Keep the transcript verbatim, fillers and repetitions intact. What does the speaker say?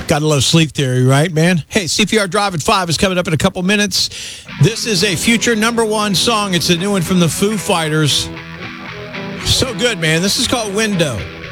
Gotta love Sleep Theory, right, man? Hey, C P R Drive at five is coming up in a couple minutes. This is a future number one song. It's a new one from the Foo Fighters. So good, man. This is called Window.